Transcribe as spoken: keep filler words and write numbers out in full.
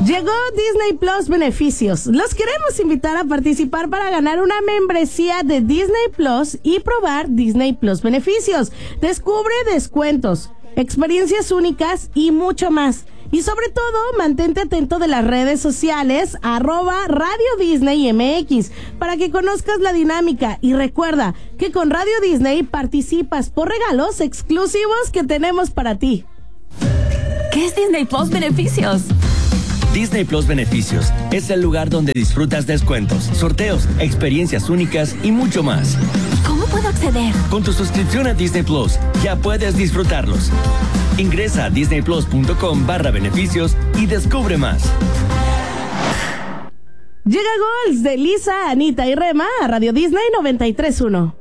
Llegó Disney Plus Beneficios. Los queremos invitar a participar para ganar una membresía de Disney Plus y probar Disney Plus Beneficios. Descubre descuentos, experiencias únicas y mucho más. Y sobre todo, mantente atento de las redes sociales, arroba Radio Disney M X, para que conozcas la dinámica. Y recuerda que con Radio Disney participas por regalos exclusivos que tenemos para ti. ¿Qué es Disney Plus Beneficios? Disney Plus Beneficios es el lugar donde disfrutas descuentos, sorteos, experiencias únicas y mucho más. ¿Cómo puedo acceder? Con tu suscripción a Disney Plus ya puedes disfrutarlos. Ingresa a disneyplus.com barra beneficios y descubre más. Llega Gols de Lisa, Anita y Rema a Radio Disney noventa y tres punto uno.